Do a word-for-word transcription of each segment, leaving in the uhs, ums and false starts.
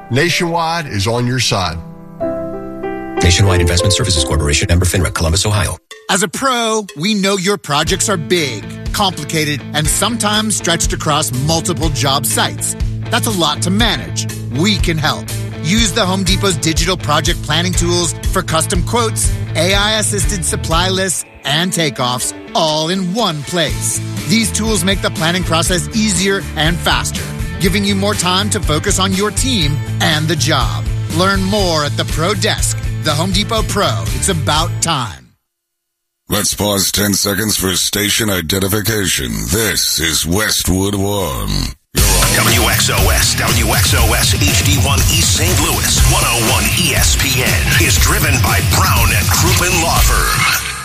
Nationwide is on your side. Nationwide Investment Services Corporation, member FINRA, Columbus, Ohio. As a pro, we know your projects are big, complicated, and sometimes stretched across multiple job sites. That's a lot to manage. We can help. Use the Home Depot's digital project planning tools for custom quotes, A I-assisted supply lists, and takeoffs, all in one place. These tools make the planning process easier and faster, giving you more time to focus on your team and the job. Learn more at the Pro Desk. The Home Depot Pro. It's about time. Let's pause ten seconds for station identification. This is Westwood One. W X O S, W X O S H D one East Saint Louis, one oh one E S P N is driven by Brown and Crouppen Law Firm.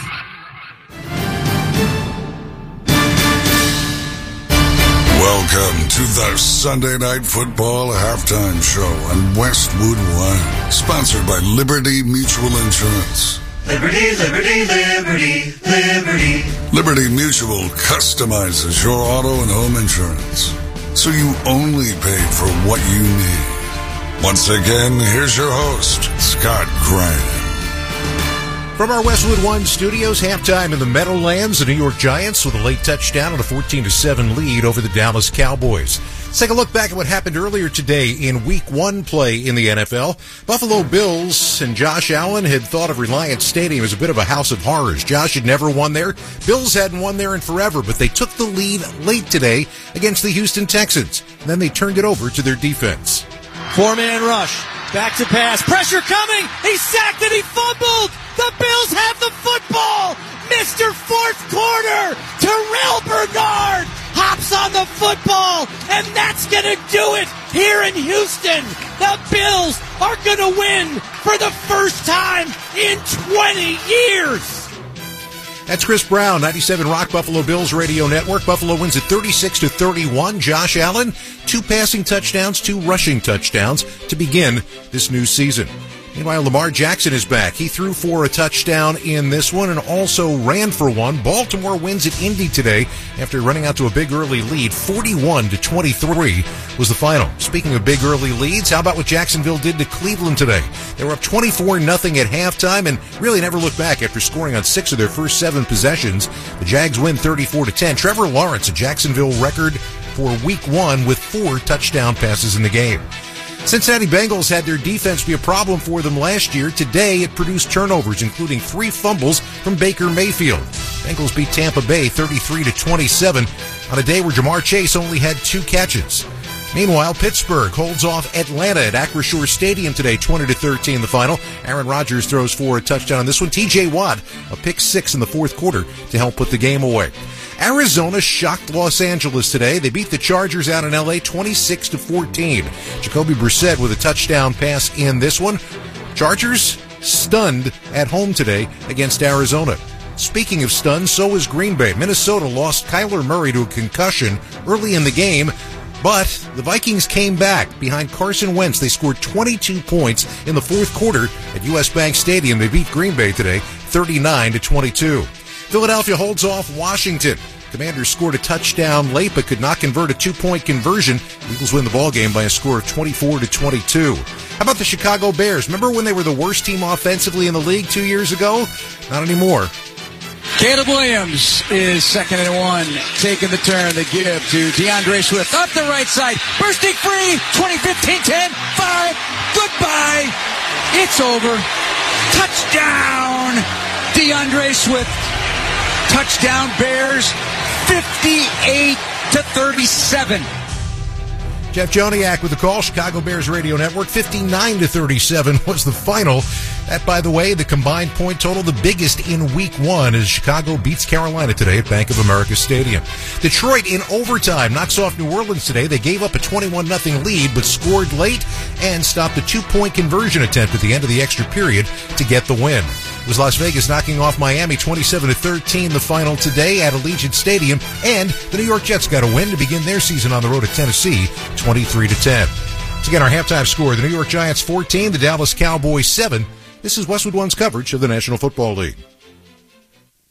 Welcome to the Sunday Night Football Halftime Show on Westwood One, sponsored by Liberty Mutual Insurance. Liberty, liberty, liberty, liberty. Liberty Mutual customizes your auto and home insurance, so you only pay for what you need. Once again, here's your host, Scott Graham. From our Westwood One studios, halftime in the Meadowlands, the New York Giants with a late touchdown and a fourteen to seven lead over the Dallas Cowboys. Let's take a look back at what happened earlier today in Week one play in the N F L. Buffalo Bills and Josh Allen had thought of Reliance Stadium as a bit of a house of horrors. Josh had never won there. Bills hadn't won there in forever, but they took the lead late today against the Houston Texans. And then they turned it over to their defense. Four-man rush. Back to pass. Pressure coming. He sacked and he fumbled. The Bills have the football. Mister Fourth Quarter. Terrell Bernard hops on the football, and that's going to do it here in Houston. The Bills are going to win for the first time in twenty years. That's Chris Brown, ninety-seven Rock Buffalo Bills Radio Network. Buffalo wins at thirty-six to thirty-one. Josh Allen, two passing touchdowns, two rushing touchdowns to begin this new season. Meanwhile, Lamar Jackson is back. He threw for a touchdown in this one and also ran for one. Baltimore wins at Indy today after running out to a big early lead. forty-one to twenty-three was the final. Speaking of big early leads, how about what Jacksonville did to Cleveland today? They were up twenty-four nothing at halftime and really never looked back after scoring on six of their first seven possessions. The Jags win thirty-four to ten. Trevor Lawrence, a Jacksonville record for week one with four touchdown passes in the game. Cincinnati Bengals had their defense be a problem for them last year. Today, it produced turnovers, including three fumbles from Baker Mayfield. Bengals beat Tampa Bay thirty-three to twenty-seven on a day where Jamar Chase only had two catches. Meanwhile, Pittsburgh holds off Atlanta at Acrisure Stadium today, twenty to thirteen the final. Aaron Rodgers throws for a touchdown on this one. T J Watt, a pick six in the fourth quarter to help put the game away. Arizona shocked Los Angeles today. They beat the Chargers out in L A twenty-six to fourteen. Jacoby Brissett with a touchdown pass in this one. Chargers stunned at home today against Arizona. Speaking of stunned, so is Green Bay. Minnesota lost Kyler Murray to a concussion early in the game, but the Vikings came back behind Carson Wentz. They scored twenty-two points in the fourth quarter at U S Bank Stadium. They beat Green Bay today thirty-nine to twenty-two. Philadelphia holds off Washington. Commanders scored a touchdown late but could not convert a two-point conversion. Eagles win the ballgame by a score of twenty-four to twenty-two. How about the Chicago Bears? Remember when they were the worst team offensively in the league two years ago? Not anymore. Caleb Williams is second and one, taking the turn. They give to DeAndre Swift up the right side, bursting free. twenty, fifteen, ten, five. Goodbye. It's over. Touchdown, DeAndre Swift. Touchdown Bears, fifty-eight to thirty-seven. Jeff Joniak with the call. Chicago Bears Radio Network. fifty-nine to thirty-seven was the final. That, by the way, the combined point total, the biggest in week one, as Chicago beats Carolina today at Bank of America Stadium. Detroit in overtime knocks off New Orleans today. They gave up a twenty-one nothing lead, but scored late and stopped a two-point conversion attempt at the end of the extra period to get the win. It was Las Vegas knocking off Miami twenty-seven to thirteen, the final today at Allegiant Stadium, and the New York Jets got a win to begin their season on the road at Tennessee, twenty-three to ten. Once again, our halftime score, the New York Giants fourteen, the Dallas Cowboys seven. This is Westwood One's coverage of the National Football League.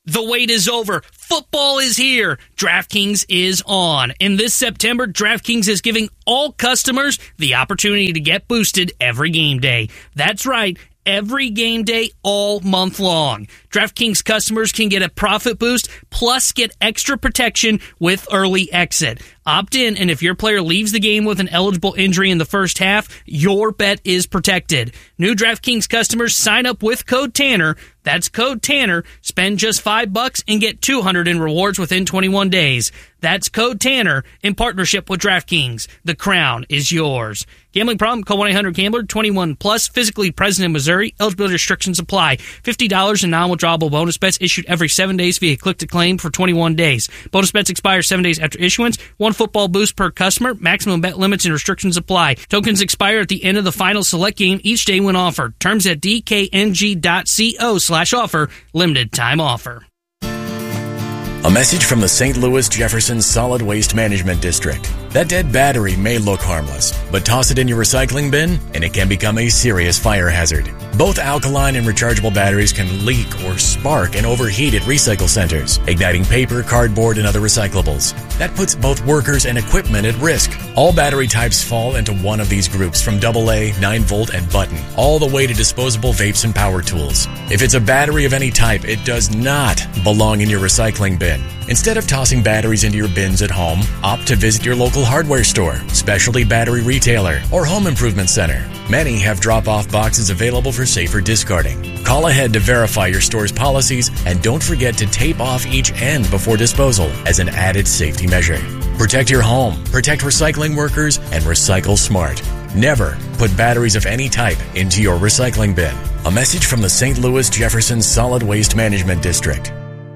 The wait is over. Football is here. DraftKings is on. And this September, DraftKings is giving all customers the opportunity to get boosted every game day. That's right. Every game day all month long. DraftKings customers can get a profit boost plus get extra protection with early exit. Opt in, and if your player leaves the game with an eligible injury in the first half, your bet is protected. New DraftKings customers sign up with code Tanner. That's code Tanner. Spend just five bucks and get two hundred in rewards within twenty-one days. That's code Tanner in partnership with DraftKings. The crown is yours. Gambling problem? Call one eight hundred gambler. twenty-one plus. Physically present in Missouri. Eligibility restrictions apply. fifty dollars in non-withdrawable bonus bets issued every seven days via click-to-claim for twenty-one days. Bonus bets expire seven days after issuance. One football boost per customer. Maximum bet limits and restrictions apply. Tokens expire at the end of the final select game each day when offered. Terms at d k n g dot co slash offer. Limited time offer. A message from the Saint Louis Jefferson Solid Waste Management District. That dead battery may look harmless, but toss it in your recycling bin and it can become a serious fire hazard. Both alkaline and rechargeable batteries can leak or spark and overheat at recycle centers, igniting paper, cardboard, and other recyclables. That puts both workers and equipment at risk. All battery types fall into one of these groups, from double A, nine volt, and button, all the way to disposable vapes and power tools. If it's a battery of any type, it does not belong in your recycling bin. Instead of tossing batteries into your bins at home, opt to visit your local hardware store, specialty battery retailer, or home improvement center. Many have drop-off boxes available for safer discarding. Call ahead to verify your store's policies, and don't forget to tape off each end before disposal as an added safety measure. Protect your home, protect recycling workers, and recycle smart. Never put batteries of any type into your recycling bin. A message from the Saint Louis Jefferson Solid Waste Management District.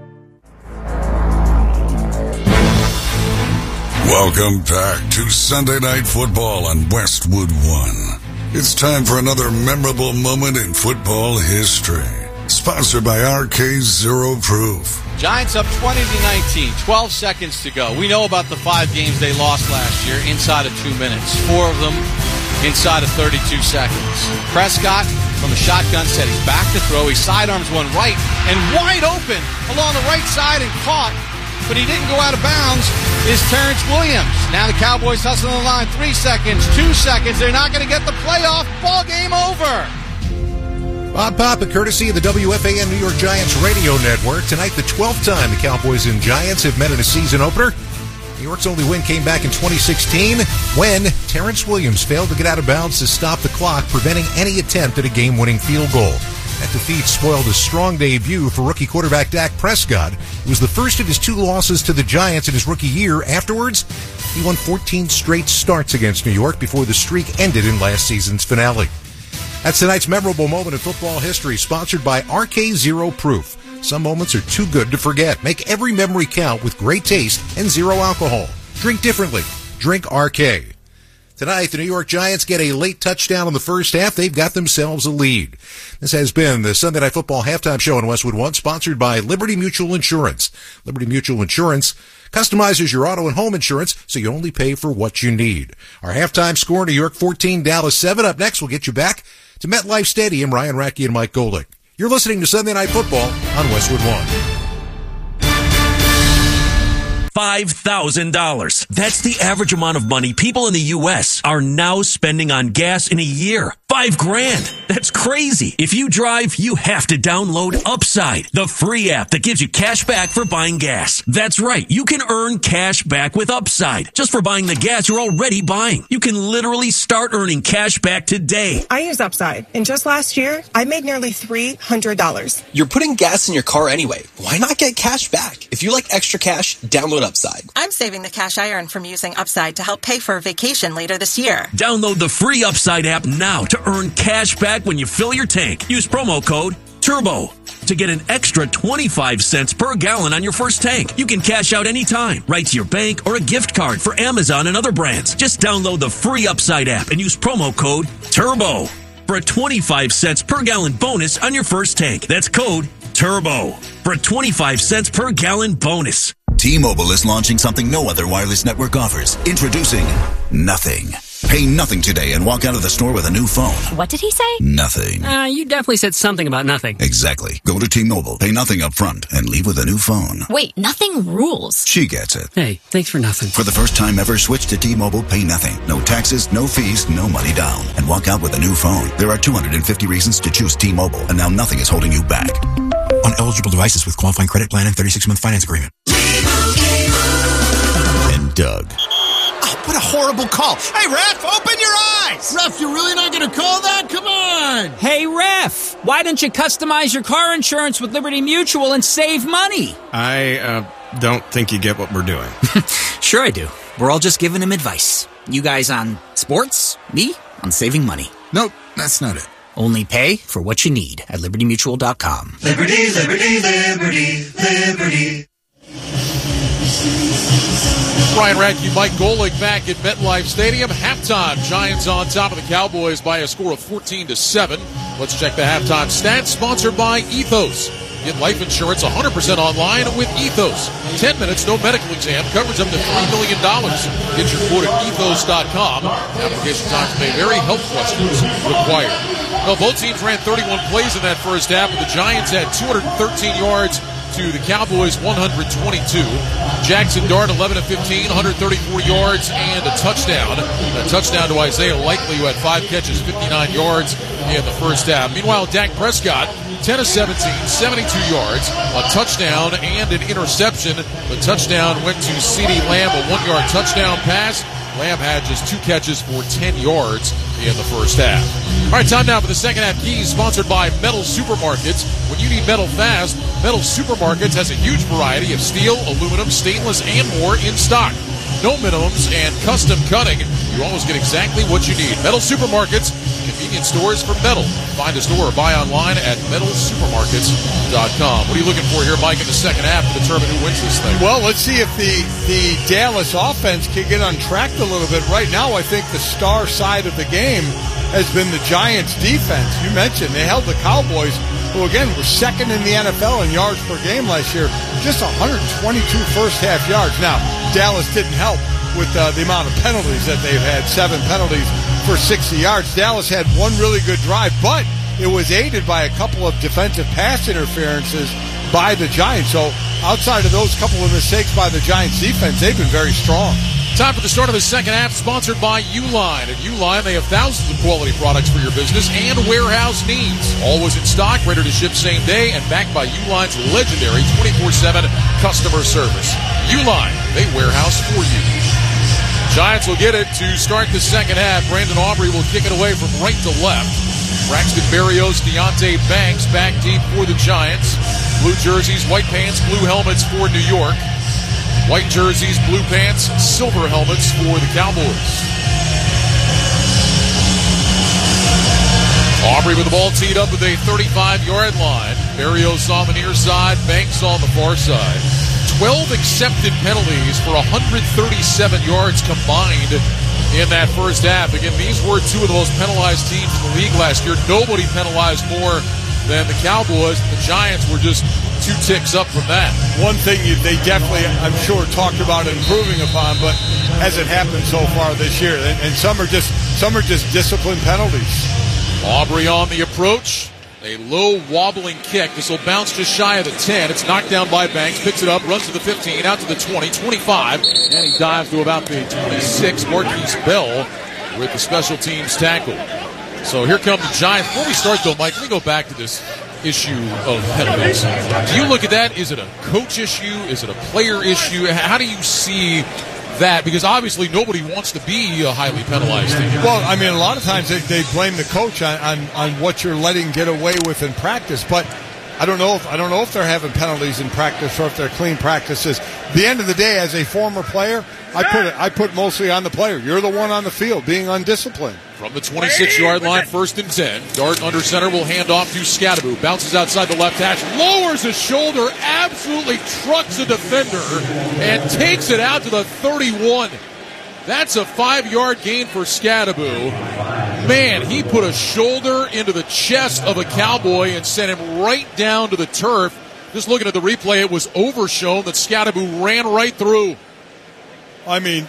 Welcome back to Sunday Night Football on Westwood One. It's time for another memorable moment in football history. Sponsored by R K Zero Proof. Giants up twenty to nineteen, twelve seconds to go. We know about the five games they lost last year inside of two minutes. Four of them inside of thirty-two seconds. Prescott from the shotgun set. He's back to throw. He sidearms one right and wide open along the right side and caught. But he didn't go out of bounds, is Terrence Williams. Now the Cowboys hustling the line. Three seconds, two seconds. They're not going to get the playoff. Ball game over. Bob Papa, courtesy of the W F A N New York Giants radio network. Tonight, the twelfth time the Cowboys and Giants have met in a season opener. New York's only win came back in twenty sixteen when Terrence Williams failed to get out of bounds to stop the clock, preventing any attempt at a game-winning field goal. That defeat spoiled a strong debut for rookie quarterback Dak Prescott. It was the first of his two losses to the Giants in his rookie year. Afterwards, he won fourteen straight starts against New York before the streak ended in last season's finale. That's tonight's memorable moment in football history, sponsored by R K Zero Proof. Some moments are too good to forget. Make every memory count with great taste and zero alcohol. Drink differently. Drink R K. Tonight, the New York Giants get a late touchdown in the first half. They've got themselves a lead. This has been the Sunday Night Football halftime show on Westwood One, sponsored by Liberty Mutual Insurance. Liberty Mutual Insurance customizes your auto and home insurance so you only pay for what you need. Our halftime score, New York fourteen, Dallas seven. Up next, we'll get you back to MetLife Stadium. Ryan Racky and Mike Golick. You're listening to Sunday Night Football on Westwood One. five thousand dollars. That's the average amount of money people in the U S are now spending on gas in a year. Five grand. That's crazy. If you drive, you have to download Upside, the free app that gives you cash back for buying gas. That's right. You can earn cash back with Upside just for buying the gas you're already buying. You can literally start earning cash back today. I use Upside, and just last year, I made nearly three hundred dollars. You're putting gas in your car anyway. Why not get cash back? If you like extra cash, download Upside. I'm saving the cash I earn from using Upside to help pay for a vacation later this year. Download the free Upside app now to earn cash back when you fill your tank. Use promo code TURBO to get an extra twenty-five cents per gallon on your first tank. You can cash out anytime, right to your bank or a gift card for Amazon and other brands. Just download the free Upside app and use promo code TURBO for a twenty-five cents per gallon bonus on your first tank. That's code TURBO for a twenty-five cents per gallon bonus. T-Mobile is launching something no other wireless network offers. Introducing Nothing. Pay nothing today and walk out of the store with a new phone. What did he say? Nothing. Uh, you definitely said something about nothing. Exactly. Go to T-Mobile, pay nothing up front, and leave with a new phone. Wait, nothing rules. She gets it. Hey, thanks for nothing. For the first time ever, switch to T-Mobile, pay nothing. No taxes, no fees, no money down. And walk out with a new phone. There are two hundred fifty reasons to choose T-Mobile, and now nothing is holding you back. On eligible devices with qualifying credit plan and thirty-six month finance agreement. And Doug. Oh, what a horrible call. Hey, Ref, open your eyes. Ref, you're really not going to call that? Come on. Hey, Ref, why don't you customize your car insurance with Liberty Mutual and save money? I uh, don't think you get what we're doing. Sure I do. We're all just giving him advice. You guys on sports, me on saving money. Nope, that's not it. Only pay for what you need at liberty mutual dot com. Liberty, liberty, liberty, liberty. Ryan Radke, Mike Golick back at MetLife Stadium. Halftime, Giants on top of the Cowboys by a score of fourteen to seven. Let's check the halftime stats, sponsored by Ethos. Get life insurance one hundred percent online with Ethos. ten minutes, no medical exam, coverage up to three million dollars. Get your quote at ethos dot com. Application times may vary. Health questions required. Well, both teams ran thirty-one plays in that first half, but the Giants had two hundred thirteen yards to the Cowboys one hundred twenty-two. Jackson Dart, eleven of fifteen, one hundred thirty-four yards and a touchdown. A touchdown to Isaiah Likely, who had five catches, fifty-nine yards in the first half. Meanwhile, Dak Prescott, ten of seventeen, seventy-two yards, a touchdown and an interception. The touchdown went to CeeDee Lamb, a one-yard touchdown pass. Lamb had just two catches for ten yards in the first half. All right, time now for the second half keys, sponsored by Metal Supermarkets. When you need metal fast, Metal Supermarkets has a huge variety of steel, aluminum, stainless, and more in stock. No minimums and custom cutting. You always get exactly what you need. Metal Supermarkets, convenience stores for metal. Find a store or buy online at metal supermarkets dot com. What are you looking for here, Mike, in the second half to determine who wins this thing? Well, let's see if the, the Dallas offense can get untracked a little bit. Right now, I think the star side of the game has been the Giants' defense. You mentioned they held the Cowboys, who, again, were second in the N F L in yards per game last year, just one hundred twenty-two first-half yards. Now, Dallas didn't help with uh, the amount of penalties that they've had, seven penalties for sixty yards. Dallas had one really good drive, but it was aided by a couple of defensive pass interferences by the Giants. So outside of those couple of mistakes by the Giants defense, they've been very strong. Time for the start of the second half, sponsored by Uline. At Uline, they have thousands of quality products for your business and warehouse needs. Always in stock, ready to ship same day, and backed by Uline's legendary twenty-four seven customer service. Uline, they warehouse for you. Giants will get it to start the second half. Brandon Aubrey will kick it away from right to left. Braxton Berrios, Deonte Banks back deep for the Giants. Blue jerseys, white pants, blue helmets for New York. White jerseys, blue pants, silver helmets for the Cowboys. Aubrey with the ball teed up with a thirty-five-yard line. Berrios on the near side, Banks on the far side. twelve accepted penalties for one hundred thirty-seven yards combined in that first half. Again, these were two of the most penalized teams in the league last year. Nobody penalized more than the Cowboys. The Giants were just two ticks up from that. One thing you, they definitely, I'm sure, talked about improving upon, but hasn't happened so far this year. And, and some are just some are just disciplined penalties. Aubrey on the approach. A low wobbling kick. This will bounce just shy of the ten. It's knocked down by Banks. Picks it up, runs to the fifteen, out to the twenty, twenty-five, and he dives to about the twenty-six. Marquise Bell with the special teams tackle. So here come the Giants. Before we start, though, Mike, let me go back to this issue of penalties. Do you look at that? Is it a coach issue? Is it a player issue? How do you see that? Because obviously nobody wants to be a highly penalized team. Well, I mean, a lot of times they, they blame the coach on, on, on what you're letting get away with in practice, but I don't know if I don't know if they're having penalties in practice or if they're clean practices. At the end of the day, as a former player, I put it I put mostly on the player. You're the one on the field being undisciplined. From the twenty-six-yard line, first and ten. Dart under center will hand off to Scadaboo. Bounces outside the left hash, lowers his shoulder, absolutely trucks a defender, and takes it out to the thirty-one. That's a five-yard gain for Scadaboo. Man, he put a shoulder into the chest of a Cowboy and sent him right down to the turf. Just looking at the replay, it was overshown that Scadaboo ran right through. I mean,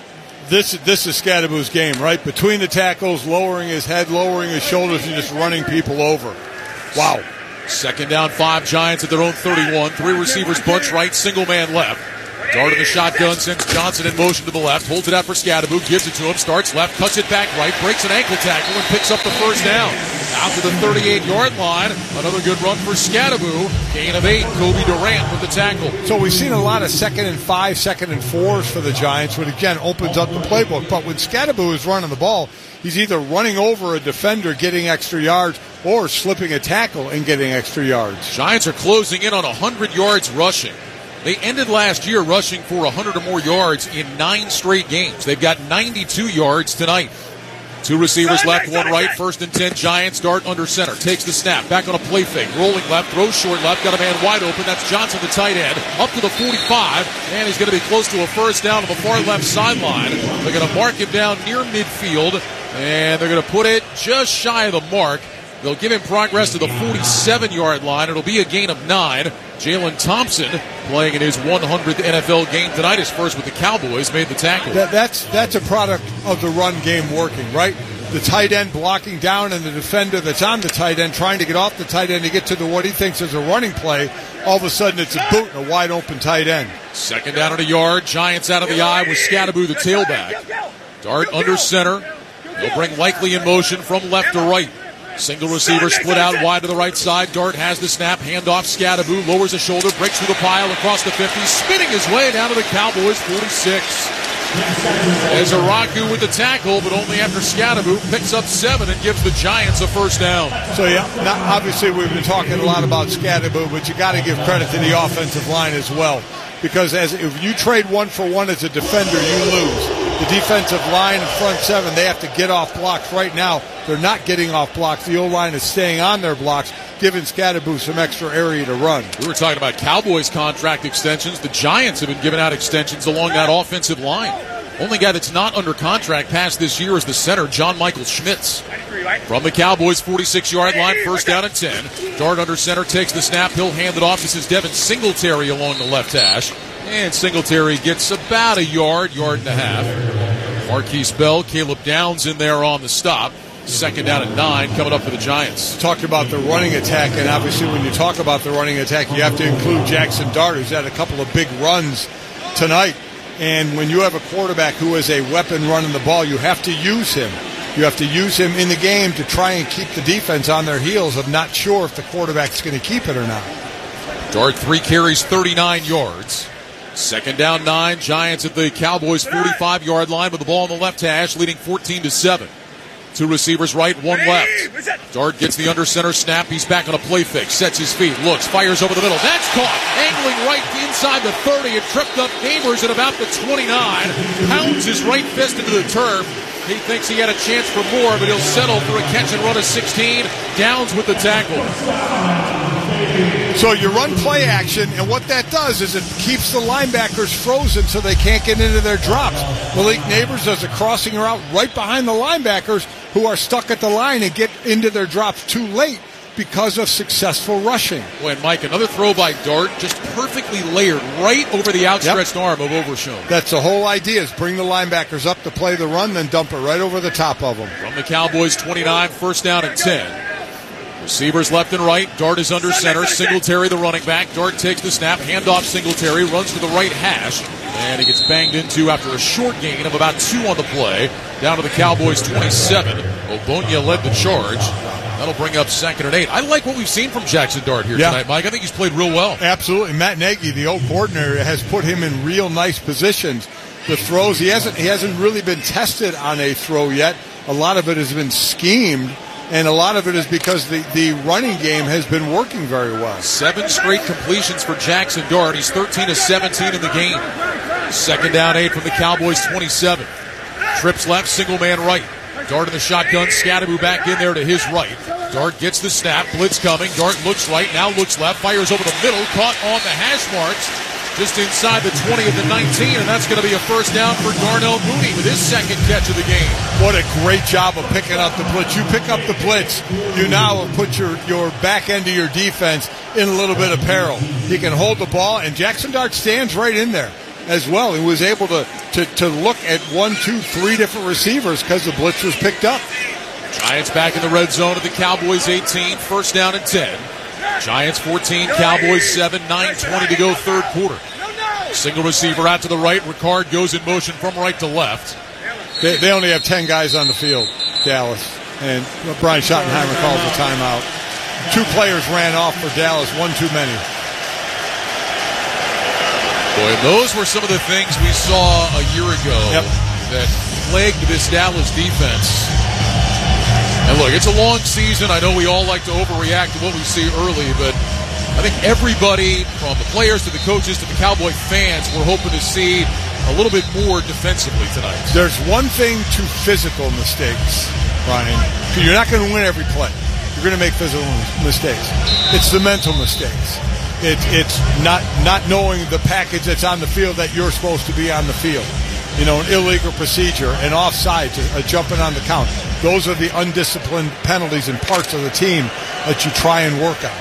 This, this is Scadaboo's game, right? Between the tackles, lowering his head, lowering his shoulders, and just running people over. Wow. Second down, five. Giants at their own thirty-one. Three receivers bunch right, single man left. Dart in the shotgun, sends Johnson in motion to the left, holds it out for Scadaboo, gives it to him, starts left, cuts it back right, breaks an ankle tackle, and picks up the first down. Out to the thirty-eight-yard line. Another good run for Scadaboo. Gain of eight. Kobe Durant with the tackle. So we've seen a lot of second and five, second and fours for the Giants, which again opens up the playbook. But when Scadaboo is running the ball, he's either running over a defender, getting extra yards, or slipping a tackle and getting extra yards. Giants are closing in on one hundred yards rushing. They ended last year rushing for one hundred or more yards in nine straight games. They've got ninety-two yards tonight. Two receivers left, one right. First and ten, Giants. Dart under center. Takes the snap. Back on a play fake. Rolling left. Throws short left. Got a man wide open. That's Johnson, the tight end. Up to the forty-five. And he's going to be close to a first down on the far left sideline. They're going to mark him down near midfield. And they're going to put it just shy of the mark. They'll give him progress to the forty-seven-yard line. It'll be a gain of nine. Jalen Thompson, playing in his one hundredth N F L game tonight, his first with the Cowboys, made the tackle. That, that's that's a product of the run game working, right? The tight end blocking down and the defender that's on the tight end trying to get off the tight end to get to the what he thinks is a running play. All of a sudden it's a boot and a wide open tight end. Second down at a yard. Giants out of the eye with Scadaboo, the tailback. Dart under center. They'll bring Likely in motion from left to right. Single receiver split out wide to the right side. Dart has the snap. Handoff. Scadaboo lowers the shoulder, breaks through the pile across the fifty, spinning his way down to the Cowboys forty-six. As Araku with the tackle, but only after Scadaboo picks up seven and gives the Giants a first down. So, yeah, now, obviously we've been talking a lot about Scadaboo, but you got to give credit to the offensive line as well. Because as if you trade one for one as a defender, you lose. The defensive line and front seven, they have to get off blocks. Right now, they're not getting off blocks. The O-line is staying on their blocks, giving Scadaboo some extra area to run. We were talking about Cowboys contract extensions. The Giants have been giving out extensions along that offensive line. Only guy that's not under contract past this year is the center, John Michael Schmitz. From the Cowboys' forty-six-yard line, first down and ten. Dart under center takes the snap. He'll hand it off. This is Devin Singletary along the left hash. And Singletary gets about a yard, yard and a half. Marquise Bell, Caleb Downs in there on the stop. Second down and nine coming up for the Giants. Talked about the running attack, and obviously when you talk about the running attack, you have to include Jackson Dart, who's had a couple of big runs tonight. And when you have a quarterback who is a weapon running the ball, you have to use him. You have to use him in the game to try and keep the defense on their heels of not sure if the quarterback's going to keep it or not. Dart, three carries, thirty-nine yards. Second down, nine. Giants at the Cowboys' forty-five-yard line with the ball on the left hash, leading fourteen to seven. Two receivers right, one left. Dart gets the under center snap. He's back on a play fix. Sets his feet, looks, fires over the middle. That's caught. Angling right inside the thirty. It tripped up Neighbors at about the twenty-nine. Pounds his right fist into the turf. He thinks he had a chance for more, but he'll settle for a catch and run of sixteen. Downs with the tackle. So you run play action, and what that does is it keeps the linebackers frozen so they can't get into their drops. Malik Neighbors does a crossing route right behind the linebackers who are stuck at the line and get into their drops too late because of successful rushing. Boy, and Mike, another throw by Dart, just perfectly layered right over the outstretched yep. arm of Overshown. That's the whole idea, is bring the linebackers up to play the run, then dump it right over the top of them. From the Cowboys' twenty-nine, first down and ten. Receivers left and right. Dart is under center. Singletary, the running back. Dart takes the snap. Handoff Singletary. Runs to the right hash. And he gets banged into after a short gain of about two on the play. Down to the Cowboys' twenty-seven. Obonya led the charge. That'll bring up second and eight. I like what we've seen from Jackson Dart here yeah. tonight, Mike. I think he's played real well. Absolutely. Matt Nagy, the old coordinator, has put him in real nice positions. The throws, he hasn't, he hasn't really been tested on a throw yet. A lot of it has been schemed. And a lot of it is because the, the running game has been working very well. Seven straight completions for Jackson Dart. He's thirteen of seventeen in the game. Second down, eight from the Cowboys' twenty-seven. Trips left, single man right. Dart in the shotgun. Scadaboo back in there to his right. Dart gets the snap. Blitz coming. Dart looks right, now looks left. Fires over the middle. Caught on the hash marks. Just inside the twenty of the nineteen, and that's going to be a first down for Darnell Mooney with his second catch of the game. What a great job of picking up the blitz. You pick up the blitz, you now have put your, your back end of your defense in a little bit of peril. He can hold the ball, and Jackson Dart stands right in there. as well. He was able to, to, to look at one, two, three different receivers because the blitz was picked up. Giants back in the red zone at the Cowboys eighteen, first down and ten. Giants fourteen, Cowboys seven, nine twenty to go third quarter. Single receiver out to the right. Ricard goes in motion from right to left. They, they only have ten guys on the field, Dallas. And Brian Schottenheimer calls the timeout. Two players ran off for Dallas, one too many. Boy, those were some of the things we saw a year ago yep. that plagued this Dallas defense. And look, it's a long season. I know we all like to overreact to what we see early, but I think everybody, from the players to the coaches to the Cowboy fans, we're hoping to see a little bit more defensively tonight. There's one thing to physical mistakes, Brian. You're not going to win every play. You're going to make physical mistakes. It's the mental mistakes. It's it's not not knowing the package that's on the field that you're supposed to be on the field. You know, an illegal procedure, an offside, a jumping on the count. Those are the undisciplined penalties and parts of the team that you try and work on.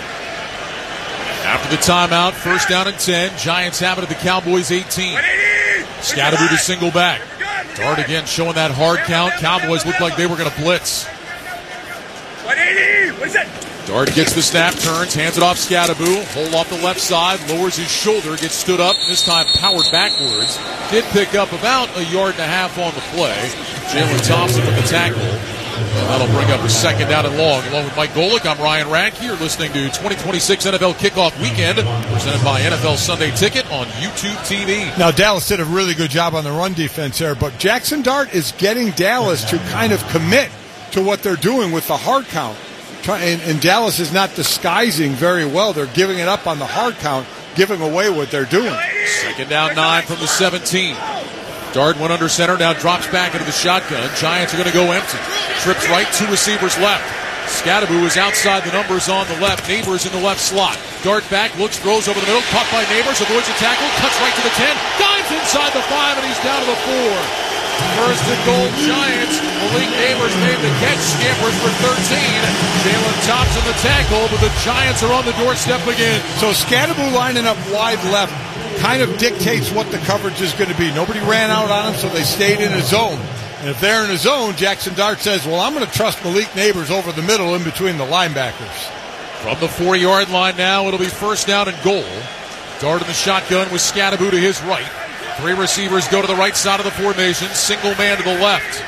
After the timeout, first down and ten. Giants have it at the Cowboys eighteen. Scatterby to single back. Dart again showing that hard count. Cowboys looked like they were going to blitz. one eighty, what is that? Dart gets the snap, turns, hands it off Scatterby. Hole off the left side, lowers his shoulder, gets stood up, this time powered backwards. Did pick up about a yard and a half on the play. Jalen Thompson with the tackle. And that'll bring up a second down and long. Along with Mike Golick, I'm Ryan Radke. You're listening to twenty twenty-six N F L Kickoff Weekend, presented by N F L Sunday Ticket on YouTube T V. Now, Dallas did a really good job on the run defense there, but Jackson Dart is getting Dallas to kind of commit to what they're doing with the hard count. And, and Dallas is not disguising very well. They're giving it up on the hard count, giving away what they're doing. Second down, nine from the seventeen. Dart went under center, now drops back into the shotgun. Giants are going to go empty. Trips right, two receivers left. Scatterby is outside the numbers on the left. Neighbors in the left slot. Dart back, looks, throws over the middle. Caught by Neighbors, avoids a tackle. Cuts right to the ten. Dives inside the five, and he's down to the four. First and goal, Giants. Malik Neighbors made the catch. Scampers for thirteen. Jalen Thompson the tackle, but the Giants are on the doorstep again. So Scatterby lining up wide left kind of dictates what the coverage is going to be. Nobody ran out on him, so they stayed in a zone. And if they're in a zone, Jackson Dart says, well, I'm going to trust Malik Neighbors over the middle in between the linebackers. From the four-yard line now, it'll be first down and goal. Dart in the shotgun with Scatterby to his right. Three receivers go to the right side of the formation. Single man to the left.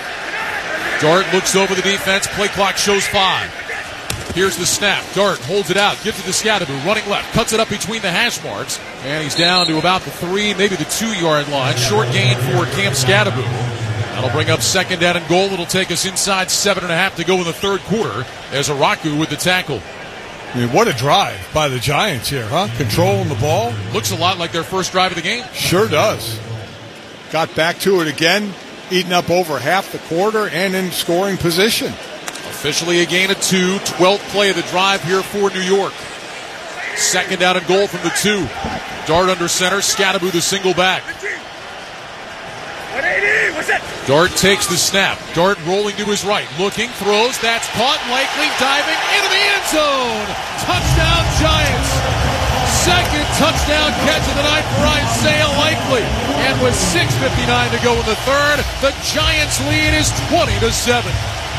Dart looks over the defense. Play clock shows five. Here's the snap. Dart holds it out. Gives it to Scatterby. Running left. Cuts it up between the hash marks. And he's down to about the three, maybe the two-yard line. Short gain for Cam Scatterby. That'll bring up second down and goal. It'll take us inside seven and a half to go in the third quarter. There's Araku with the tackle. I mean, what a drive by the Giants here, huh? Controlling the ball. Looks a lot like their first drive of the game. Sure does. Got back to it again, eating up over half the quarter and in scoring position. Officially a gain of two. twelfth play of the drive here for New York. Second down and goal from the two. Dart under center. Scatterby the single back. one eighty, what's that? Dart takes the snap. Dart rolling to his right. Looking, throws. That's caught. Likely diving into the end zone. Touchdown Giants. Second touchdown catch of the night for Isaiah Likely. And with six fifty-nine to go in the third, the Giants lead is twenty to seven.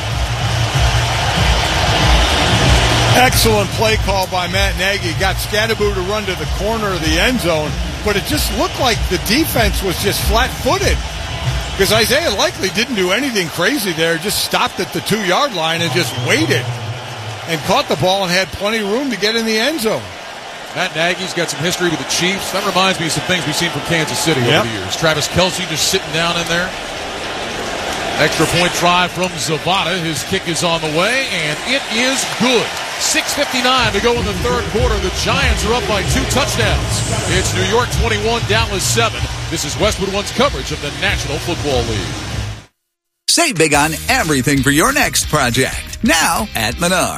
Excellent play call by Matt Nagy. Got Scatterby to run to the corner of the end zone, but it just looked like the defense was just flat-footed because Isaiah Likely didn't do anything crazy there, just stopped at the two-yard line and just waited and caught the ball and had plenty of room to get in the end zone. Matt Nagy's got some history with the Chiefs. That reminds me of some things we've seen from Kansas City yep. over the years. Travis Kelce just sitting down in there. Extra point try from Zavada. His kick is on the way, and it is good. six fifty-nine to go in the third quarter. The Giants are up by two touchdowns. It's New York twenty-one, Dallas seven. This is Westwood One's coverage of the National Football League. Save big on everything for your next project. Now at Menards.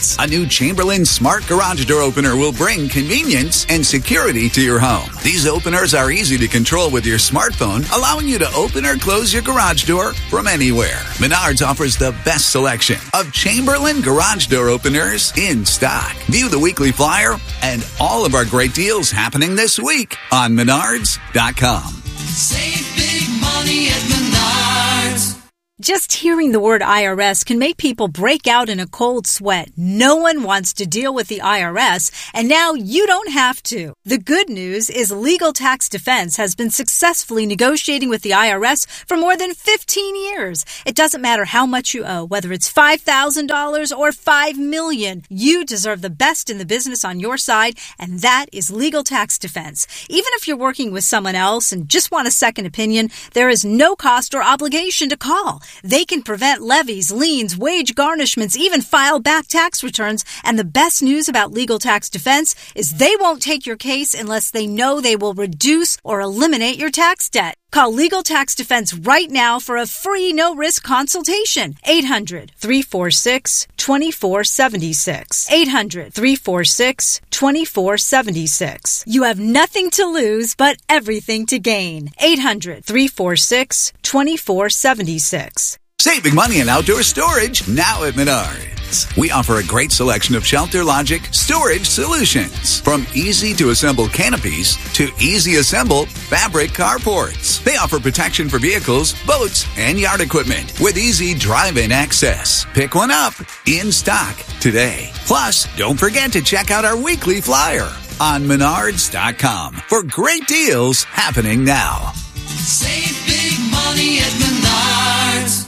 minutes. A new Chamberlain Smart Garage Door Opener will bring convenience and security to your home. These openers are easy to control with your smartphone, allowing you to open or close your garage door from anywhere. Menards offers the best selection of Chamberlain Garage Door Openers in stock. View the weekly flyer and all of our great deals happening this week on Menards dot com. Save big money at Menards. Just hearing the word I R S can make people break out in a cold sweat. No one wants to deal with the I R S, and now you don't have to. The good news is Legal Tax Defense has been successfully negotiating with the I R S for more than fifteen years. It doesn't matter how much you owe, whether it's five thousand dollars or five million dollars. You deserve the best in the business on your side, and that is Legal Tax Defense. Even if you're working with someone else and just want a second opinion, there is no cost or obligation to call. They can prevent levies, liens, wage garnishments, even file back tax returns. And the best news about Legal Tax Defense is they won't take your case unless they know they will reduce or eliminate your tax debt. Call Legal Tax Defense right now for a free no-risk consultation. eight hundred, three four six, two four seven six. eight hundred, three four six, two four seven six. You have nothing to lose but everything to gain. eight hundred, three four six, two four seven six. Saving money in outdoor storage now at Menards. We offer a great selection of Shelter Logic storage solutions. From easy-to-assemble canopies to easy-assemble fabric carports. They offer protection for vehicles, boats, and yard equipment with easy drive-in access. Pick one up in stock today. Plus, don't forget to check out our weekly flyer on Menards dot com for great deals happening now. Save big money at Menards.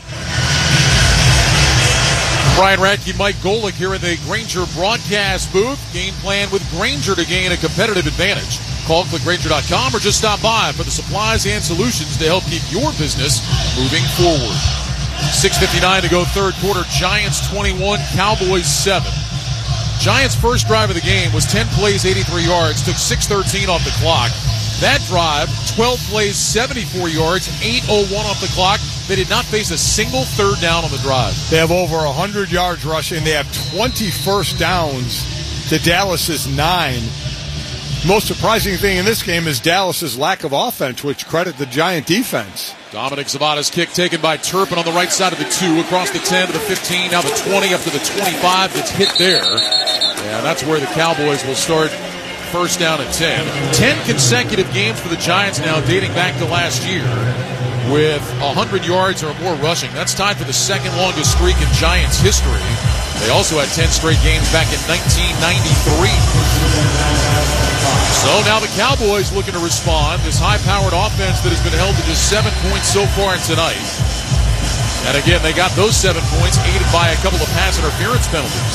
Brian Radke, Mike Golick here in the Grainger broadcast booth. Game plan with Grainger to gain a competitive advantage. Call click Grainger dot com or just stop by for the supplies and solutions to help keep your business moving forward. six fifty-nine to go third quarter. Giants twenty-one, Cowboys seven. Giants' first drive of the game was ten plays, eighty-three yards, took six thirteen off the clock. That drive, twelve plays, seventy-four yards, eight oh one off the clock. They did not face a single third down on the drive. They have over one hundred yards rushing. They have twenty first downs to Dallas's nine. Most surprising thing in this game is Dallas's lack of offense, which credit the Giant defense. Dominic Zavada's kick taken by Turpin on the right side of the two, across the ten to the fifteen, now the twenty up to the twenty-five. That's hit there. Yeah, that's where the Cowboys will start first down at ten. Ten consecutive games for the Giants now, dating back to last year, with one hundred yards or more rushing. That's tied for the second longest streak in Giants history. They also had ten straight games back in nineteen ninety-three. So now the Cowboys looking to respond. This high-powered offense that has been held to just seven points so far tonight. And again, they got those seven points aided by a couple of pass interference penalties.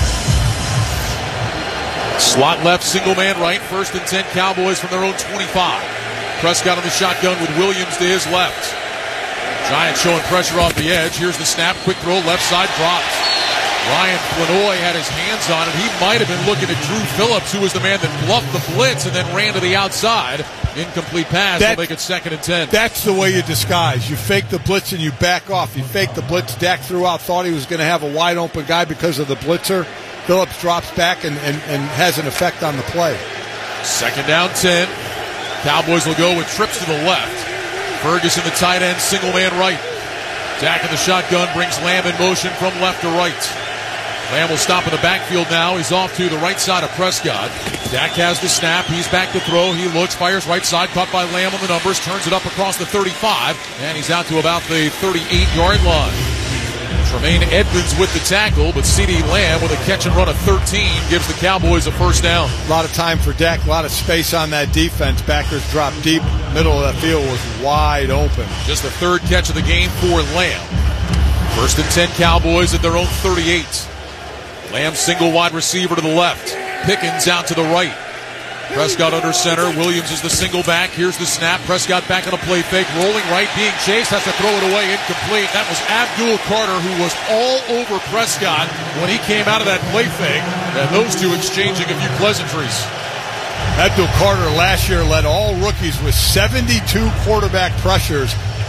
Slot left, single man right. First and ten Cowboys from their own twenty-five. Prescott on the shotgun with Williams to his left. Giants showing pressure off the edge. Here's the snap. Quick throw, left side, dropped. Ryan Flanoy had his hands on it. He might have been looking at Drew Phillips, who was the man that bluffed the blitz and then ran to the outside. Incomplete pass will make it second and ten. That's the way you disguise. You fake the blitz and you back off. You fake the blitz. Dak threw out, thought he was going to have a wide open guy because of the blitzer. Phillips drops back and, and, and has an effect on the play. Second down ten. Cowboys will go with trips to the left. Ferguson, the tight end, single man right. Dak in the shotgun brings Lamb in motion from left to right. Lamb will stop in the backfield now. He's off to the right side of Prescott. Dak has the snap. He's back to throw. He looks, fires right side, caught by Lamb on the numbers, turns it up across the thirty-five, and he's out to about the thirty-eight-yard line. Tremaine Edmonds with the tackle, but CeeDee Lamb with a catch and run of thirteen gives the Cowboys a first down. A lot of time for Dak, a lot of space on that defense. Backers dropped deep. Middle of that field was wide open. Just the third catch of the game for Lamb. First and ten Cowboys at their own thirty-eight. Lamb single wide receiver to the left. Pickens out to the right. Prescott under center. Williams is the single back. Here's the snap. Prescott back on a play fake. Rolling right, being chased. Has to throw it away. Incomplete. That was Abdul Carter, who was all over Prescott when he came out of that play fake. And those two exchanging a few pleasantries. Abdul Carter last year led all rookies with seventy-two quarterback pressures.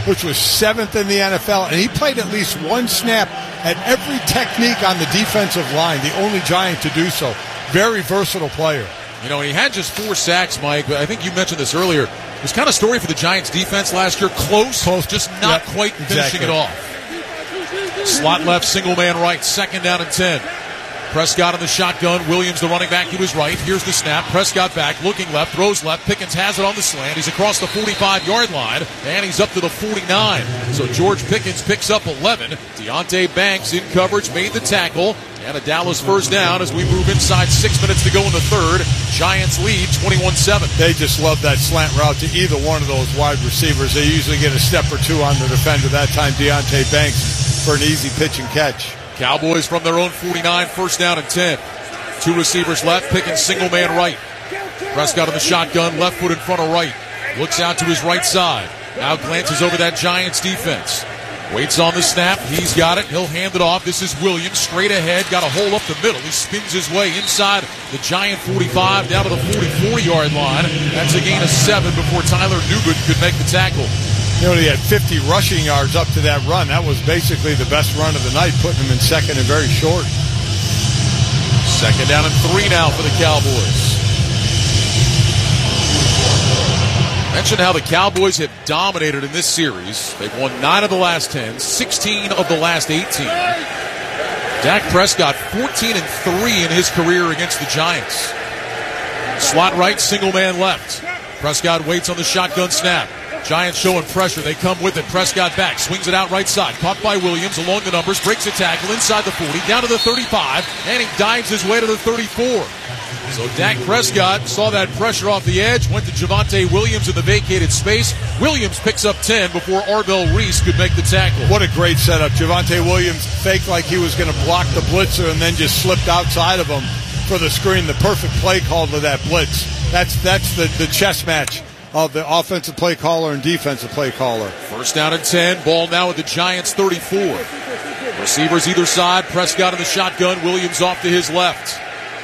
which was seventh in the N F L, and he played at least one snap at every technique on the defensive line, the only Giant to do so. Very versatile player. You know, he had just four sacks, Mike, but I think you mentioned this earlier. It was kind of story for the Giants defense last year. Close, Close. just not yep, quite finishing exactly. it off. Slot left, single man right, second down and ten. Prescott in the shotgun. Williams, the running back, to his right. Here's the snap. Prescott back, looking left, throws left. Pickens has it on the slant. He's across the forty-five-yard line, and he's up to the forty-nine. So George Pickens picks up eleven. Deonte Banks in coverage, made the tackle. And a Dallas first down as we move inside six minutes to go in the third. Giants lead twenty-one seven. They just love that slant route to either one of those wide receivers. They usually get a step or two on the defender. That time, Deonte Banks for an easy pitch and catch. Cowboys from their own forty-nine, first down and ten. Two receivers left, Pickens single man right. Prescott in the shotgun, left foot in front of right. Looks out to his right side. Now glances over that Giants defense. Waits on the snap. He's got it. He'll hand it off. This is Williams straight ahead. Got a hole up the middle. He spins his way inside the Giant forty-five down to the forty-four-yard line. That's a gain of seven before Tyler Nugent could make the tackle. You know, he had fifty rushing yards up to that run. That was basically the best run of the night, putting him in second and very short. Second down and three now for the Cowboys. Mentioned how the Cowboys have dominated in this series. They've won nine of the last ten, sixteen of the last eighteen. Dak Prescott, fourteen and three in his career against the Giants. Slot right, single man left. Prescott waits on the shotgun snap. Giants showing pressure. They come with it. Prescott back. Swings it out right side. Caught by Williams along the numbers. Breaks a tackle inside the forty. Down to the thirty-five. And he dives his way to the thirty-four. So Dak Prescott saw that pressure off the edge. Went to Javonte Williams in the vacated space. Williams picks up ten before Arvell Reese could make the tackle. What a great setup. Javonte Williams faked like he was going to block the blitzer and then just slipped outside of him for the screen. The perfect play call to that blitz. That's, that's the, the chess match of the offensive play caller and defensive play caller. First down and ten. Ball now at the Giants thirty-four. Receivers either side. Prescott in the shotgun. Williams off to his left.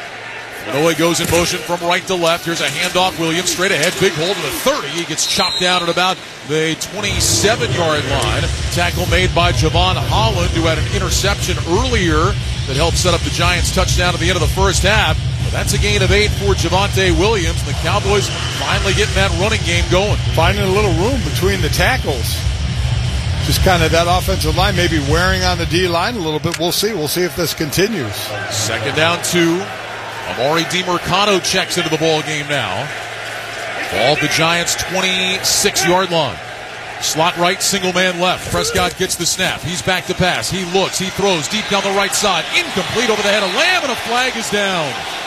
Manoa goes in motion from right to left. Here's a handoff. Williams straight ahead. Big hole to the thirty. He gets chopped down at about the twenty-seven-yard line. Tackle made by Javon Holland, who had an interception earlier that helped set up the Giants' touchdown at the end of the first half. That's a gain of eight for Javonte Williams. The Cowboys finally getting that running game going. Finding a little room between the tackles. Just kind of that offensive line maybe wearing on the D-line a little bit. We'll see. We'll see if this continues. Second down two. Amari DiMercato checks into the ball game now. Ball at the Giants' twenty-six-yard line. Slot right, single man left. Prescott gets the snap. He's back to pass. He looks. He throws deep down the right side. Incomplete over the head of Lamb, and a flag is down.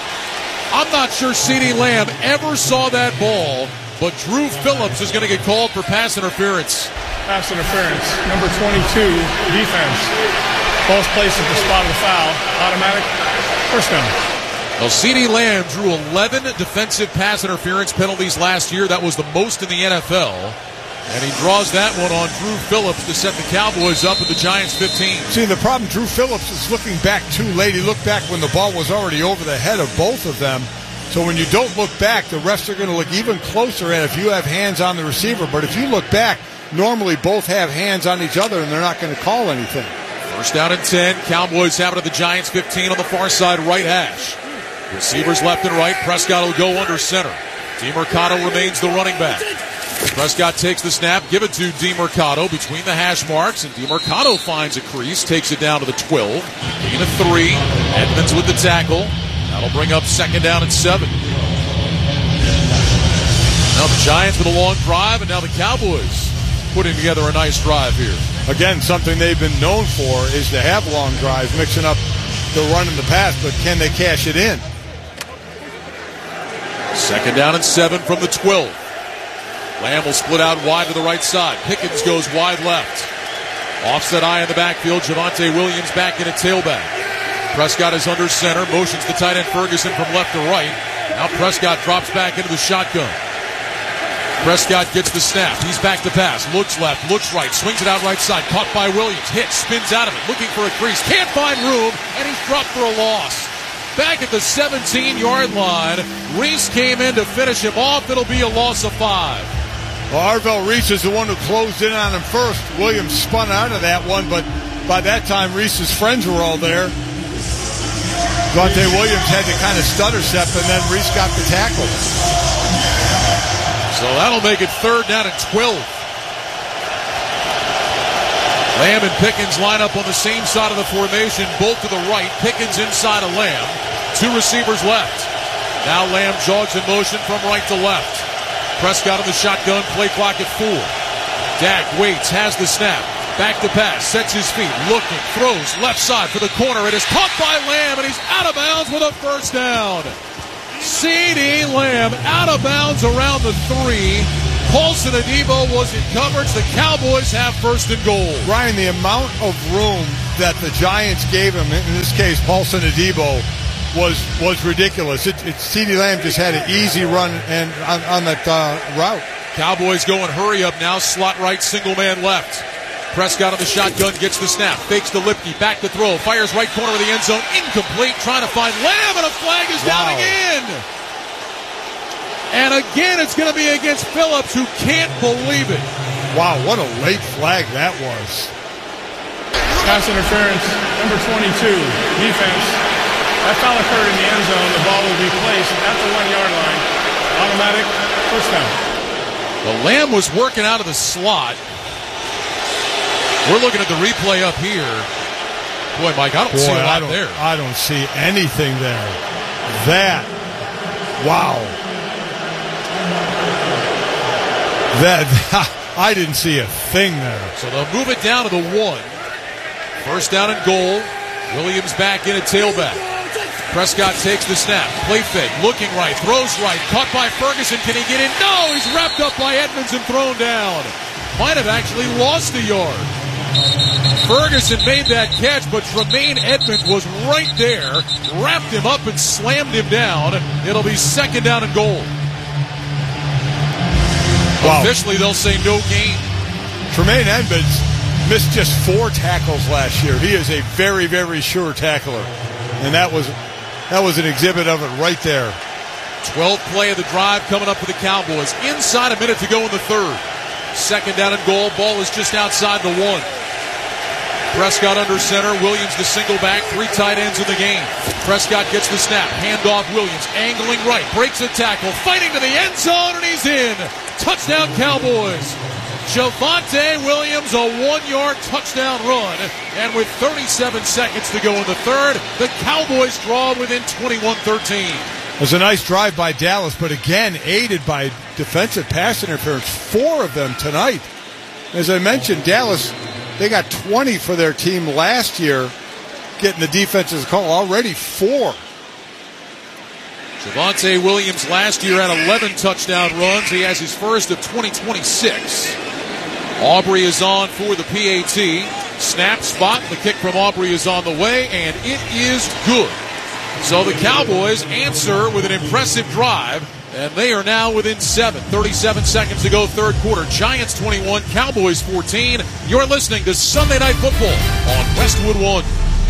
I'm not sure CeeDee Lamb ever saw that ball, but Drew Phillips is going to get called for pass interference. Pass interference. Number twenty-two, defense. Ball's placed at the spot of the foul. Automatic first down. Well, CeeDee Lamb drew eleven defensive pass interference penalties last year. That was the most in the N F L. And he draws that one on Drew Phillips to set the Cowboys up at the Giants fifteen. See, the problem, Drew Phillips is looking back too late. He looked back when the ball was already over the head of both of them. So when you don't look back, the refs are going to look even closer at if you have hands on the receiver. But if you look back, normally both have hands on each other, and they're not going to call anything. First down and ten. Cowboys have it at the Giants fifteen on the far side right hash. Receivers left and right. Prescott will go under center. DiMercato remains the running back. Prescott takes the snap, give it to DiMercato between the hash marks, and DiMercato finds a crease, takes it down to the twelve. Gain of three. Edmonds with the tackle. That'll bring up second down and seven. Now the Giants with a long drive, and now the Cowboys putting together a nice drive here. Again, something they've been known for is to have long drives, mixing up the run and the pass, but can they cash it in? Second down and seven from the twelve. Lamb will split out wide to the right side. Pickens goes wide left. Offset eye in the backfield. Javonte Williams back in a tailback. Prescott is under center. Motions the tight end Ferguson from left to right. Now Prescott drops back into the shotgun. Prescott gets the snap. He's back to pass. Looks left, looks right. Swings it out right side. Caught by Williams. Hits, spins out of it. Looking for a crease. Can't find room. And he's dropped for a loss. Back at the seventeen-yard line. Reese came in to finish him off. It'll be a loss of five. Well, Arvell Reese is the one who closed in on him first. Williams spun out of that one, but by that time, Reese's friends were all there. Devontae Williams had to kind of stutter step, and then Reese got the tackle. So that'll make it third down and twelve. Lamb and Pickens line up on the same side of the formation, both to the right. Pickens inside of Lamb. Two receivers left. Now Lamb jogs in motion from right to left. Prescott in the shotgun, play clock at four. Dak waits, has the snap. Back to pass, sets his feet, looking, throws left side for the corner. It is caught by Lamb, and he's out of bounds with a first down. CeeDee Lamb out of bounds around the three. Paulson Adebo was in coverage. The Cowboys have first and goal. Ryan, the amount of room that the Giants gave him, in this case Paulson Adebo, was was ridiculous. It, it, CeeDee Lamb just had an easy run and on, on that uh, route. Cowboys going hurry up now. Slot right, single man left. Prescott on the shotgun, gets the snap, fakes to Lipke, back to throw, fires right corner of the end zone, incomplete, trying to find Lamb, and a flag is wow. down again. And again, it's going to be against Phillips, who can't believe it. Wow, what a late flag that was. Pass interference, number twenty-two, defense. That foul occurred in the end zone. The ball will be placed at the one-yard line. Automatic first down. The Lamb was working out of the slot. We're looking at the replay up here. Boy, Mike, I don't Boy, see a lot I don't, there. I don't see anything there. That, wow. That, I didn't see a thing there. So they'll move it down to the one. First down and goal. Williams back in at tailback. Prescott takes the snap. Play fake. Looking right. Throws right. Caught by Ferguson. Can he get in? No! He's wrapped up by Edmonds and thrown down. Might have actually lost a yard. Ferguson made that catch, but Tremaine Edmonds was right there, wrapped him up and slammed him down. It'll be second down and goal. Wow. Officially, they'll say no gain. Tremaine Edmonds missed just four tackles last year. He is a very, very sure tackler. And that was that was an exhibit of it right there. twelfth play of the drive coming up for the Cowboys. Inside a minute to go in the third. Second down and goal. Ball is just outside the one. Prescott under center. Williams the single back. Three tight ends in the game. Prescott gets the snap. Handoff Williams. Angling right. Breaks a tackle. Fighting to the end zone, and he's in. Touchdown Cowboys. Javonte Williams, a one-yard touchdown run. And with thirty-seven seconds to go in the third, the Cowboys draw within twenty-one thirteen. It was a nice drive by Dallas, but again, aided by defensive pass interference. Four of them tonight. As I mentioned, Dallas, they got twenty for their team last year, getting the defense's call. Already four. Javonte Williams last year had eleven touchdown runs. He has his first of twenty twenty-six. Aubrey is on for the P A T. Snap, spot, the kick from Aubrey is on the way, and it is good. So the Cowboys answer with an impressive drive, and they are now within seven. thirty-seven seconds to go, third quarter. Giants twenty-one, Cowboys fourteen. You're listening to Sunday Night Football on Westwood One.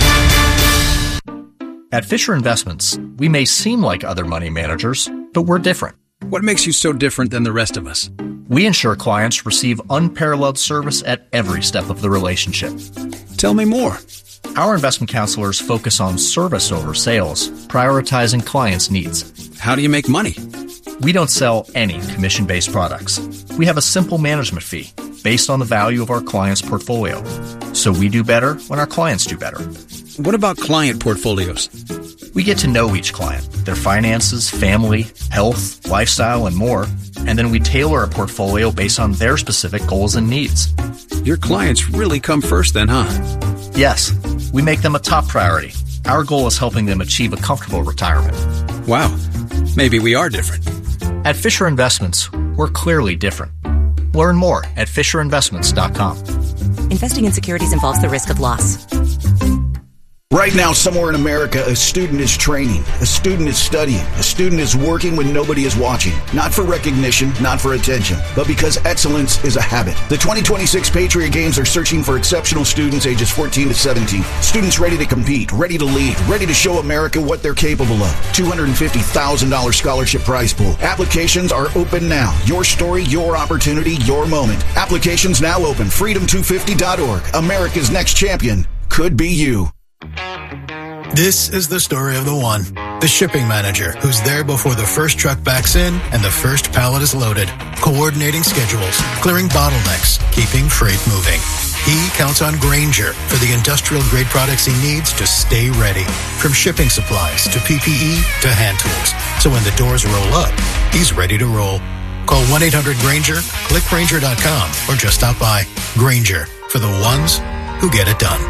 At Fisher Investments, we may seem like other money managers, but we're different. What makes you so different than the rest of us? We ensure clients receive unparalleled service at every step of the relationship. Tell me more. Our investment counselors focus on service over sales, prioritizing clients' needs. How do you make money? We don't sell any commission-based products. We have a simple management fee based on the value of our client's portfolio. So we do better when our clients do better. What about client portfolios? We get to know each client, their finances, family, health, lifestyle, and more, and then we tailor a portfolio based on their specific goals and needs. Your clients really come first then, huh? Yes, we make them a top priority. Our goal is helping them achieve a comfortable retirement. Wow, maybe we are different. At Fisher Investments, we're clearly different. Learn more at fisher investments dot com. Investing in securities involves the risk of loss. Right now, somewhere in America, a student is training, a student is studying, a student is working when nobody is watching. Not for recognition, not for attention, but because excellence is a habit. The twenty twenty-six Patriot Games are searching for exceptional students ages fourteen to seventeen. Students ready to compete, ready to lead, ready to show America what they're capable of. two hundred fifty thousand dollars scholarship prize pool. Applications are open now. Your story, your opportunity, your moment. Applications now open. freedom two fifty dot org. America's next champion could be you. This is the story of the one, the shipping manager, who's there before the first truck backs in and the first pallet is loaded, coordinating schedules, clearing bottlenecks, keeping freight moving. He counts on Grainger for the industrial-grade products he needs to stay ready, from shipping supplies to P P E to hand tools. So when the doors roll up, he's ready to roll. Call one eight hundred Grainger, click Grainger dot com, or just stop by. Grainger, for the ones who get it done.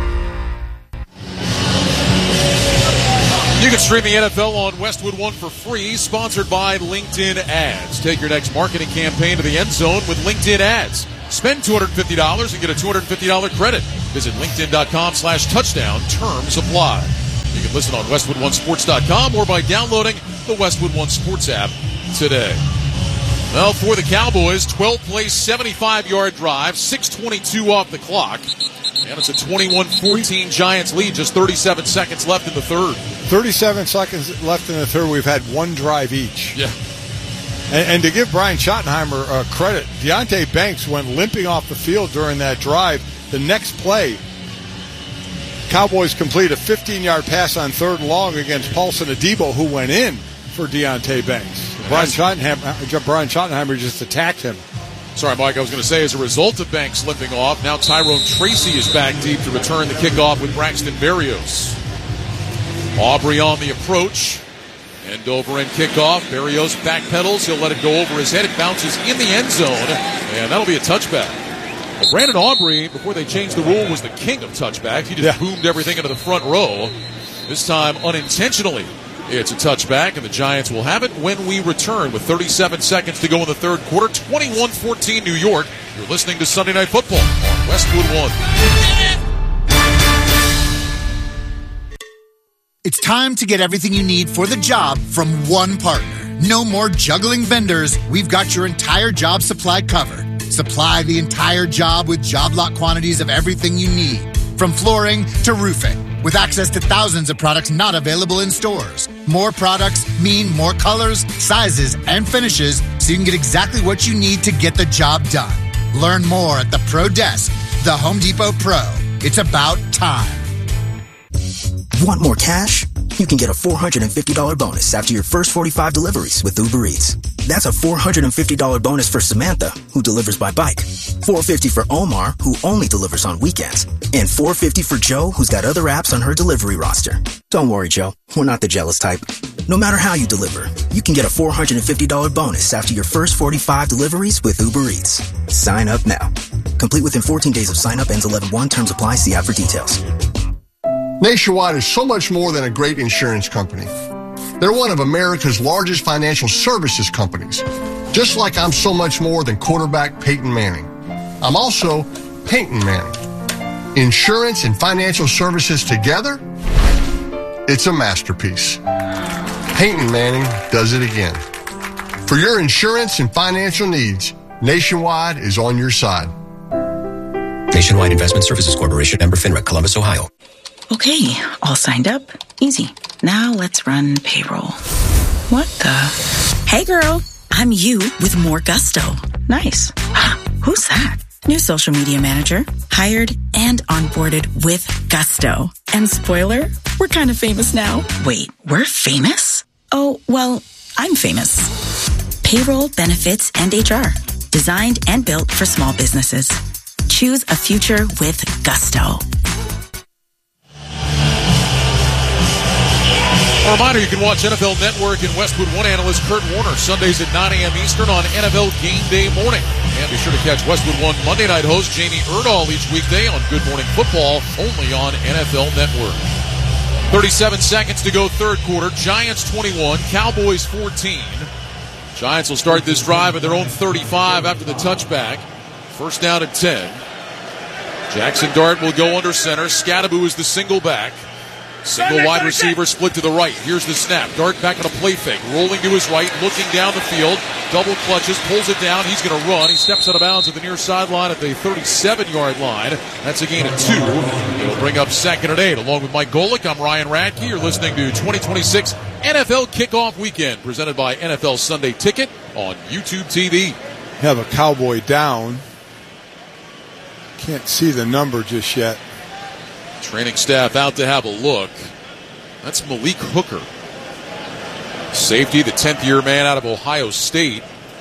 You can stream the N F L on Westwood One for free, sponsored by LinkedIn Ads. Take your next marketing campaign to the end zone with LinkedIn Ads. Spend two hundred fifty dollars and get a two hundred fifty dollars credit. Visit linkedin dot com slash touchdown. Terms apply. You can listen on westwood one sports dot com or by downloading the Westwood One Sports app today. Well, for the Cowboys, twelve-play, seventy-five-yard drive, six twenty-two off the clock. And it's a twenty-one fourteen Giants lead, just thirty-seven seconds left in the third. thirty-seven seconds left in the third. We've had one drive each. Yeah. And, and to give Brian Schottenheimer uh, credit, Deonte Banks went limping off the field during that drive. The next play, Cowboys complete a fifteen-yard pass on third and long against Paulson Adebo, who went in for Deonte Banks. Brian Schottenheimer, Brian Schottenheimer just attacked him. Sorry, Mike, I was going to say, as a result of Banks limping off, now Tyrone Tracy is back deep to return the kickoff with Braxton Berrios. Aubrey on the approach. End over end kickoff. Berrios backpedals. He'll let it go over his head. It bounces in the end zone, and that'll be a touchback. Well, Brandon Aubrey, before they changed the rule, was the king of touchbacks. He just yeah. boomed everything into the front row. This time, unintentionally, it's a touchback, and the Giants will have it when we return with thirty-seven seconds to go in the third quarter. twenty-one fourteen New York. You're listening to Sunday Night Football on Westwood One. It's time to get everything you need for the job from one partner. No more juggling vendors. We've got your entire job supply covered. Supply the entire job with job lot quantities of everything you need, from flooring to roofing, with access to thousands of products not available in stores. More products mean more colors, sizes, and finishes, so you can get exactly what you need to get the job done. Learn more at the Pro Desk, the Home Depot Pro. It's about time. Want more cash? You can get a four hundred fifty dollars bonus after your first forty-five deliveries with Uber Eats. That's a four hundred fifty dollars bonus for Samantha, who delivers by bike. four hundred fifty dollars for Omar, who only delivers on weekends. And four hundred fifty dollars for Joe, who's got other apps on her delivery roster. Don't worry, Joe. We're not the jealous type. No matter how you deliver, you can get a four hundred fifty dollars bonus after your first forty-five deliveries with Uber Eats. Sign up now. Complete within fourteen days of sign up. Ends eleven one. Terms apply. See app for details. Nationwide is so much more than a great insurance company. They're one of America's largest financial services companies. Just like I'm so much more than quarterback Peyton Manning. I'm also Peyton Manning. Insurance and financial services together? It's a masterpiece. Peyton Manning does it again. For your insurance and financial needs, Nationwide is on your side. Nationwide Investment Services Corporation, member FINRA, Columbus, Ohio. Okay, all signed up. Easy. Now let's run payroll. What the? Hey girl, I'm you with more gusto. Nice. Who's that? New social media manager. Hired and onboarded with gusto. And spoiler, we're kind of famous now. Wait, we're famous? Oh, well, I'm famous. Payroll, benefits, and H R. Designed and built for small businesses. Choose a future with gusto. A reminder, you can watch N F L Network and Westwood One analyst Kurt Warner Sundays at nine a.m. Eastern on N F L Game Day morning. And be sure to catch Westwood One Monday night host Jamie Erdahl each weekday on Good Morning Football, only on N F L Network. thirty-seven seconds to go third quarter. Giants twenty-one, Cowboys fourteen. Giants will start this drive at their own thirty-five after the touchback. First down at ten. Jackson Dart will go under center. Scadaboo is the single back. Single wide receiver split to the right. Here's the snap. Dart back on a play fake. Rolling to his right, looking down the field. Double clutches, pulls it down. He's going to run. He steps out of bounds at the near sideline at the thirty-seven-yard line. That's a gain of two. It'll bring up second and eight. Along with Mike Golick, I'm Ryan Radke. You're listening to twenty twenty-six N F L Kickoff Weekend, presented by N F L Sunday Ticket on YouTube T V. Have a Cowboy down. Can't see the number just yet. Training staff out to have a look. That's Malik Hooker. Safety, the tenth-year man out of Ohio State.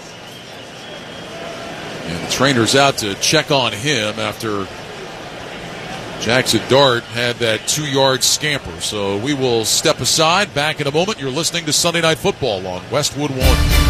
And the trainer's out to check on him after Jackson Dart had that two-yard scamper. So we will step aside. Back in a moment. You're listening to Sunday Night Football on Westwood One.